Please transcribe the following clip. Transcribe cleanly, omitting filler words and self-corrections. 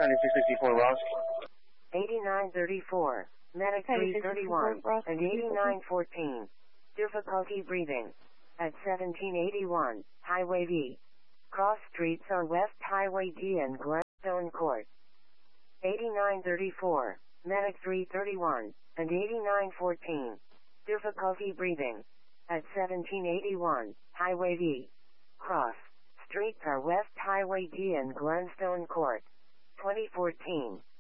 9664 Ross. 8934, Medic 331, and 8914. Difficulty breathing. At 1781, Highway D. Cross streets on West Highway D and Glenstone Court. 8934, Medic 331, and 8914. Difficulty breathing. At 1781, Highway D. Cross streets are West Highway D and Glenstone Court. 2014.